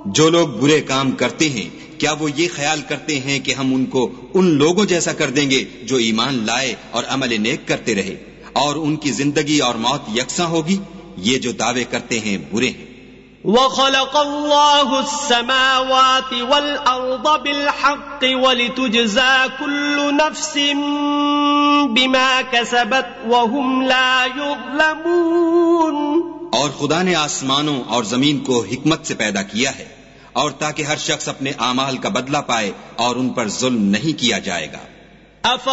जो लोग बुरे काम करते हैं क्या वो ये ख्याल करते हैं कि हम उनको उन लोगों जैसा कर देंगे जो ईमान लाए और अमल नेक करते रहे और उनकी जिंदगी और मौत यकसा होगी? ये जो दावे करते हैं बुरे हैं। वख़लक़ल्लाहु अस्समावाति वल अर्ज़ बिलहक़्क़ि वलितुजज़ा कुल्लु नफ्सिन बिमा कसबत वहुम ला युज़्लमून। और खुदा ने आसमानों और जमीन को हिकमत से पैदा किया है और ताकि हर शख्स अपने आमाल का बदला पाए और उन पर जुल्म नहीं किया जाएगा।